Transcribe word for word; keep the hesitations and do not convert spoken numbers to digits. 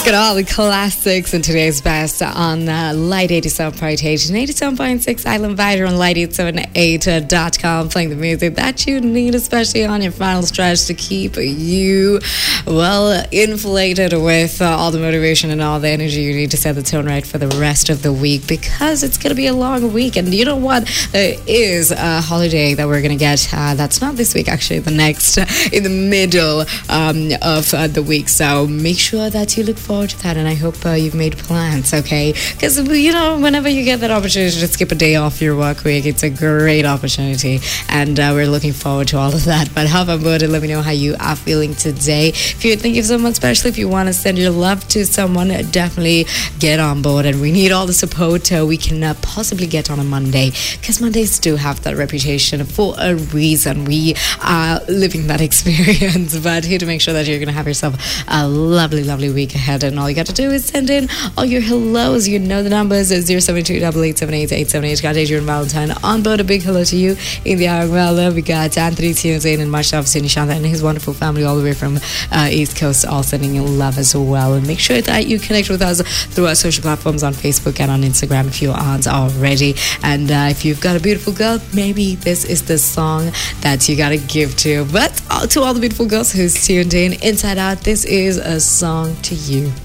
Got all the classics in today's best on uh, Light eighty-seven point eight and eighty-seven point six Island Vider on light eight seven eight dot com, playing the music that you need, especially on your final stretch, to keep you, well, inflated with uh, all the motivation and all the energy you need to set the tone right for the rest of the week, because it's going to be a long week. And you know what? There is a holiday that we're going to get uh, that's not this week, actually, the next, uh, in the middle um, of uh, the week. So make sure that you look forward to that, and I hope uh, you've made plans, okay? Because, you know, whenever you get that opportunity to skip a day off your work week, it's a great opportunity, and uh, we're looking forward to all of that. But hop on board and let me know how you are feeling today. If you're thinking of someone special, if you want to send your love to someone, definitely get on board, and we need all the support uh, we can uh, possibly get on a Monday, because Mondays do have that reputation for a reason. We are living that experience, but here to make sure that you're going to have yourself a lovely, lovely week ahead. And all you got to do is send in all your hellos. You know the numbers is zero seven two eight eight seven eight eight seven eight. Got Adrian Valentine on board. A big hello to you in the hour. Well, we got Anthony Tianzane and Marsha Nishanta and his wonderful family all the way from uh, East Coast, all sending you love as well. And make sure that you connect with us through our social platforms on Facebook and on Instagram if you aren't already. And uh, if you've got a beautiful girl, maybe this is the song that you got to give to. But uh, to all the beautiful girls who's tuned in, Inside Out, this is a song to you.